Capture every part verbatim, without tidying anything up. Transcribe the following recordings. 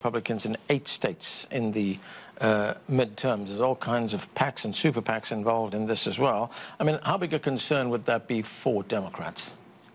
Republicans in eight states in the uh, midterms. There's all kinds of PACs and super PACs involved in this as well. I mean, how big a concern would that be for Democrats?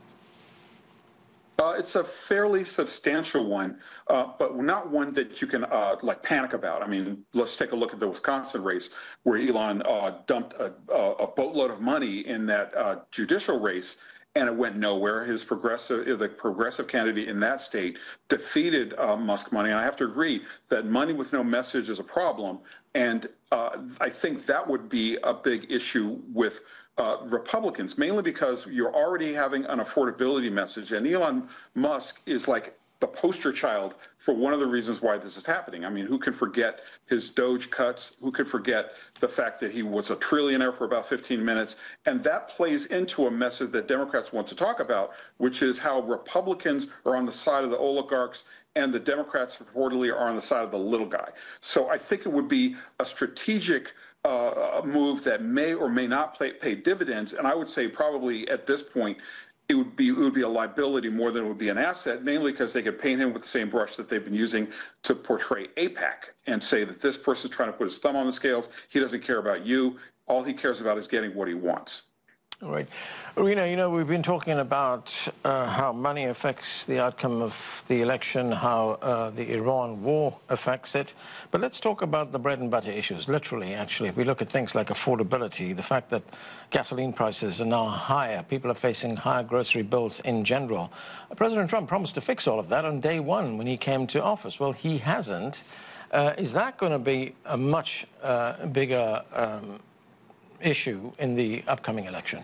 Uh, it's a fairly substantial one, uh, but not one that you can uh, like panic about. I mean, let's take a look at the Wisconsin race where Elon uh, dumped a, a boatload of money in that uh, judicial race, and it went nowhere. His progressive, the progressive candidate in that state defeated uh, Musk money. And I have to agree that money with no message is a problem. And uh, I think that would be a big issue with uh, Republicans, mainly because you're already having an affordability message. And Elon Musk is like the poster child for one of the reasons why this is happening. I mean, who can forget his Doge cuts? Who could forget the fact that he was a trillionaire for about fifteen minutes? And that plays into a message that Democrats want to talk about, which is how Republicans are on the side of the oligarchs and the Democrats reportedly are on the side of the little guy. So I think it would be a strategic uh, move that may or may not play, pay dividends. And I would say probably at this point, it would be it would be a liability more than it would be an asset, mainly because they could paint him with the same brush that they've been using to portray AIPAC and say that this person's trying to put his thumb on the scales. He doesn't care about you. All he cares about is getting what he wants. All right. Rina, you know, we've been talking about uh, how money affects the outcome of the election, how uh, the Iran war affects it. But let's talk about the bread and butter issues, literally, actually. If we look at things like affordability, the fact that gasoline prices are now higher, people are facing higher grocery bills in general. President Trump promised to fix all of that on day one when he came to office. Well, he hasn't. Uh, is that going to be a much uh, bigger um, issue in the upcoming election?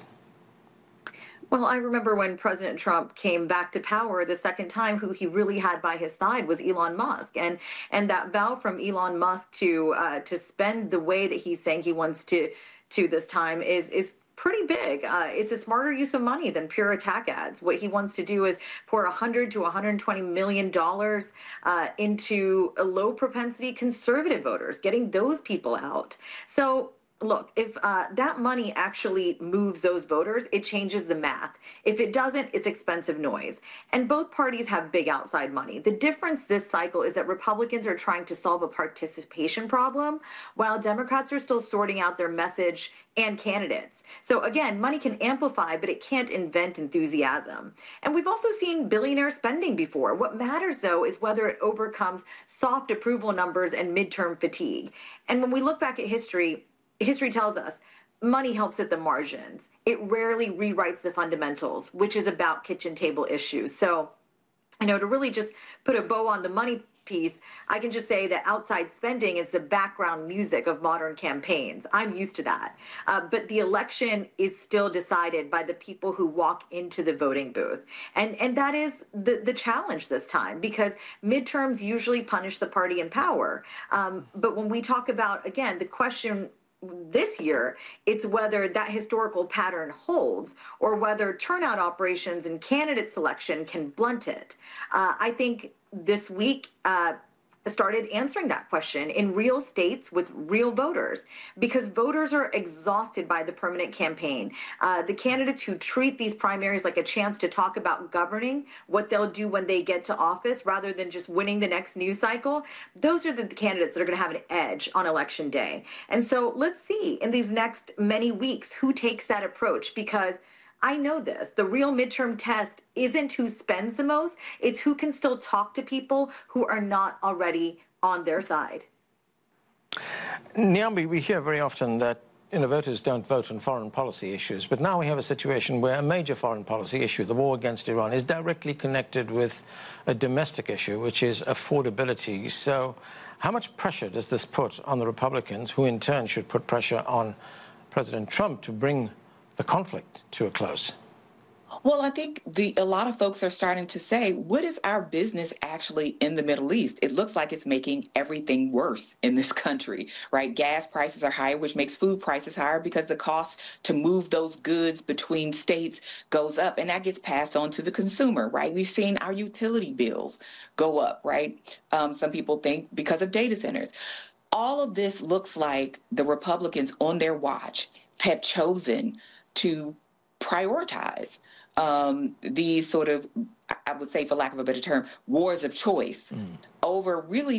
Well, I remember when President Trump came back to power the second time, who he really had by his side was Elon Musk. And and that vow from Elon Musk to uh, to spend the way that he's saying he wants to to this time is is pretty big. Uh, it's a smarter use of money than pure attack ads. What he wants to do is pour one hundred to one hundred twenty million dollars uh, into a low propensity conservative voters, getting those people out. So look, if uh, that money actually moves those voters, it changes the math. If it doesn't, it's expensive noise. And both parties have big outside money. The difference this cycle is that Republicans are trying to solve a participation problem, while Democrats are still sorting out their message and candidates. So again, money can amplify, but it can't invent enthusiasm. And we've also seen billionaire spending before. What matters, though, is whether it overcomes soft approval numbers and midterm fatigue. And when we look back at history, history tells us money helps at the margins. It rarely rewrites the fundamentals, which is about kitchen table issues. So, you know, to really just put a bow on the money piece, I can just say that outside spending is the background music of modern campaigns. I'm used to that. Uh, but the election is still decided by the people who walk into the voting booth. And and that is the, the challenge this time, because midterms usually punish the party in power. Um, but when we talk about, again, the question this year, it's whether that historical pattern holds or whether turnout operations and candidate selection can blunt it. Uh, I think this week uh, started answering that question in real states with real voters, because voters are exhausted by the permanent campaign. Uh, the candidates who treat these primaries like a chance to talk about governing, what they'll do when they get to office rather than just winning the next news cycle, those are the candidates that are going to have an edge on election day. And so let's see in these next many weeks who takes that approach, because I know this. The real midterm test isn't who spends the most. It's who can still talk to people who are not already on their side. Nyambi, we hear very often that you know, voters don't vote on foreign policy issues, but now we have a situation where a major foreign policy issue, the war against Iran, is directly connected with a domestic issue, which is affordability. So how much pressure does this put on the Republicans, who in turn should put pressure on President Trump to bring the conflict to a close? Well, I think the a lot of folks are starting to say, what is our business actually in the Middle East? It looks like it's making everything worse in this country, right? Gas prices are higher, which makes food prices higher because the cost to move those goods between states goes up, and that gets passed on to the consumer, right? We've seen our utility bills go up, right? Um, some people think because of data centers. All of this looks like the Republicans on their watch have chosen to prioritize um, these sort of, I would say, for lack of a better term, wars of choice mm. over really